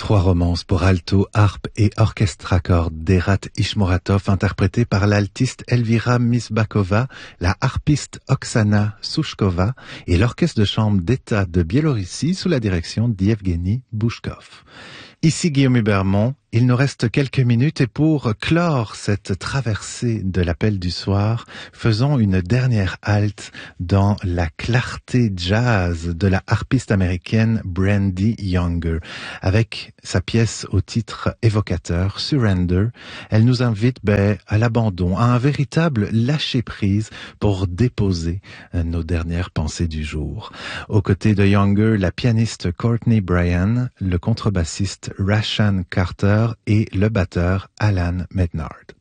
Trois romances pour alto, harpe et orchestre à cordes d'Erat Ishmoratov, interprétées par l'altiste Elvira Misbakova, la harpiste Oksana Souchkova et l'orchestre de chambre d'État de Biélorussie sous la direction d'Yevgeny Bouchkov. Ici Guillaume Hubermont, il nous reste quelques minutes et pour clore cette traversée de l'appel du soir, faisons une dernière halte dans la clarté jazz de la harpiste américaine Brandy Younger. Avec sa pièce au titre évocateur, Surrender, elle nous invite à l'abandon, à un véritable lâcher-prise pour déposer nos dernières pensées du jour. Aux côtés de Younger, la pianiste Courtney Bryan, le contrebassiste Rashan Carter et le batteur Alan Mednard.